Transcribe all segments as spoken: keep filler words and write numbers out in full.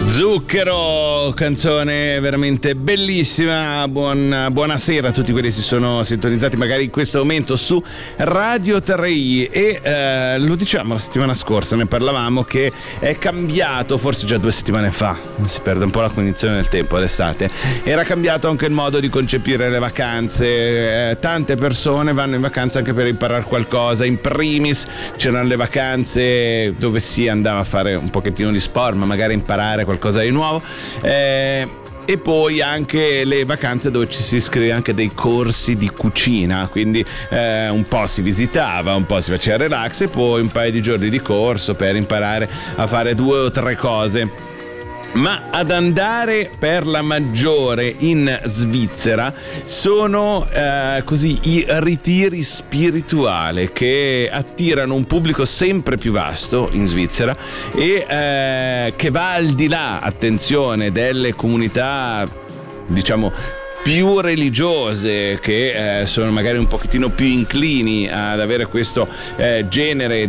Zucchero, canzone veramente bellissima. Buon, buonasera a tutti quelli che si sono sintonizzati magari in questo momento su Radio tre i e eh, lo diciamo la settimana scorsa, ne parlavamo che è cambiato, forse già due settimane fa, si perde un po' la cognizione del tempo d'estate, era cambiato anche il modo di concepire le vacanze. Eh, tante persone vanno in vacanza anche per imparare qualcosa, in primis c'erano le vacanze dove si andava a fare un pochettino di sport, ma magari imparare qualcosa di nuovo, eh, e poi anche le vacanze dove ci si iscrive anche dei corsi di cucina, quindi eh, un po' si visitava, un po' si faceva relax e poi un paio di giorni di corso per imparare a fare due o tre cose. Ma ad andare per la maggiore in Svizzera sono eh, così i ritiri spirituali che attirano un pubblico sempre più vasto in Svizzera e eh, che va al di là, attenzione, delle comunità, diciamo, più religiose, che eh, sono magari un pochettino più inclini ad avere questo eh, genere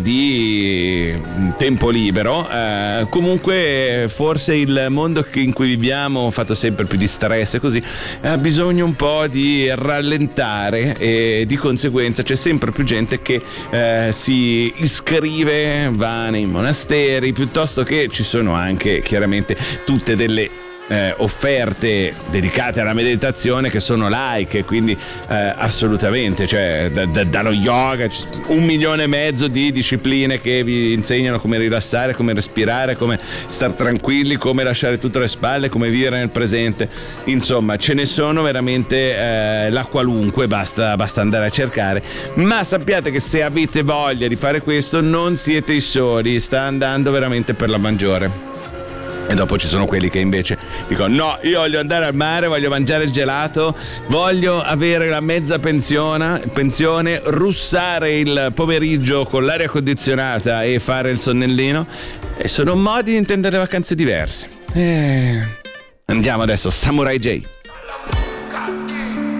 di tempo libero. Eh, comunque forse il mondo in cui viviamo, fatto sempre più di stress e così, ha bisogno un po' di rallentare e di conseguenza c'è sempre più gente che eh, si iscrive, va nei monasteri, piuttosto che ci sono anche chiaramente tutte delle Eh, offerte dedicate alla meditazione che sono laiche, quindi eh, assolutamente, cioè da, da, dallo yoga, un milione e mezzo di discipline che vi insegnano come rilassare, come respirare, come star tranquilli, come lasciare tutto alle spalle, come vivere nel presente. Insomma, ce ne sono veramente eh, la qualunque, basta, basta andare a cercare. Ma sappiate che se avete voglia di fare questo non siete i soli, sta andando veramente per la maggiore. E dopo ci sono quelli che invece dicono: no, io voglio andare al mare, voglio mangiare il gelato, voglio avere la mezza pensione, pensione, russare il pomeriggio con l'aria condizionata e fare il sonnellino. E sono modi di intendere le vacanze diverse. Eh... Andiamo adesso, Samurai J.